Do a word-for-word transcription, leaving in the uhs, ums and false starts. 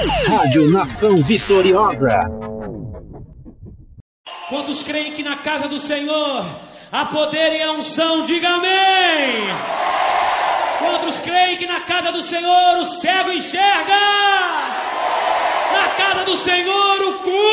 Rádio Nação Vitoriosa. Quantos creem que na casa do Senhor há poder e a unção? Diga amém. Quantos creem que na casa do Senhor o cego enxerga? Na casa do Senhor